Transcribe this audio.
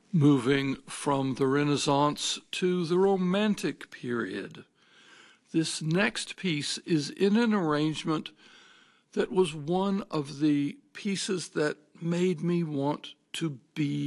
moving from the Renaissance to the Romantic period. This next piece is in an arrangement that was one of the pieces that made me want to be